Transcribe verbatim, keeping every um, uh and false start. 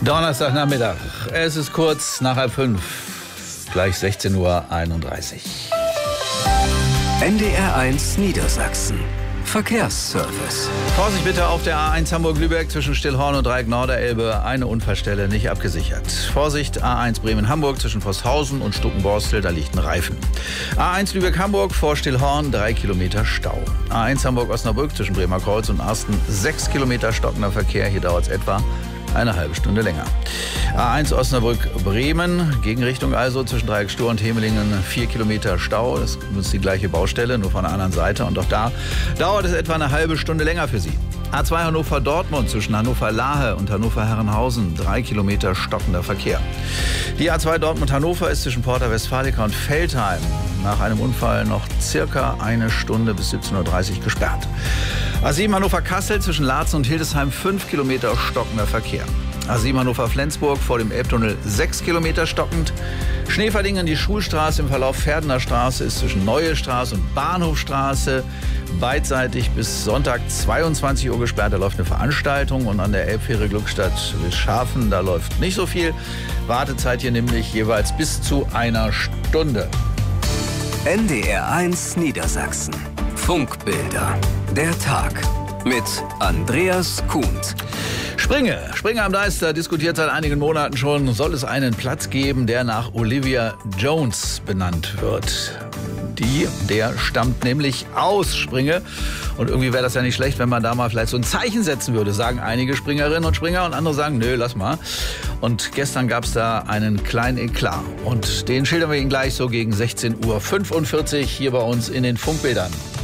Donnerstagnachmittag. Es ist kurz nach halb fünf. Gleich sechzehn Uhr einunddreißig. N D R eins Niedersachsen. Verkehrsservice. Vorsicht bitte auf der A eins Hamburg-Lübeck zwischen Stillhorn und Dreieck-Norderelbe. Eine Unfallstelle nicht abgesichert. Vorsicht A eins Bremen-Hamburg zwischen Voßhausen und Stuckenborstel. Da liegt ein Reifen. A eins Lübeck-Hamburg vor Stillhorn. Drei Kilometer Stau. A eins Hamburg-Osnabrück zwischen Bremer Kreuz und Arsten. Sechs Kilometer stockender Verkehr. Hier dauert es etwa eine halbe Stunde länger. A eins Osnabrück-Bremen, Gegenrichtung also, zwischen Dreieck-Stur und Hemelingen, vier Kilometer Stau. Das ist die gleiche Baustelle, nur von der anderen Seite. Und auch da dauert es etwa eine halbe Stunde länger für Sie. A zwei Hannover-Dortmund zwischen Hannover-Lahe und Hannover-Herrenhausen, drei Kilometer stockender Verkehr. Die A zwei Dortmund-Hannover ist zwischen Porta Westfalica und Veltheim nach einem Unfall noch circa eine Stunde bis siebzehn Uhr dreißig gesperrt. A sieben Hannover-Kassel zwischen Laatzen und Hildesheim, fünf Kilometer stockender Verkehr. A sieben Hannover-Flensburg vor dem Elbtunnel, sechs Kilometer stockend. Schneeverdingen, die Schulstraße im Verlauf Pferdener Straße ist zwischen Neue Straße und Bahnhofstraße beidseitig bis Sonntag zweiundzwanzig Uhr gesperrt. Da läuft eine Veranstaltung und an der Elbfähre Glückstadt Wilschafen, da läuft nicht so viel. Wartezeit hier nämlich jeweils bis zu einer Stunde. N D R eins Niedersachsen. Funkbilder. Der Tag mit Andreas Kuhnt. Springe. Springer am Deister diskutiert seit einigen Monaten schon, soll es einen Platz geben, der nach Olivia Jones benannt wird. Die, der stammt nämlich aus Springe. Und irgendwie wäre das ja nicht schlecht, wenn man da mal vielleicht so ein Zeichen setzen würde, sagen einige Springerinnen und Springer und andere sagen, nö, lass mal. Und gestern gab es da einen kleinen Eklat. Und den schildern wir Ihnen gleich so gegen sechzehn Uhr fünfundvierzig hier bei uns in den Funkbildern.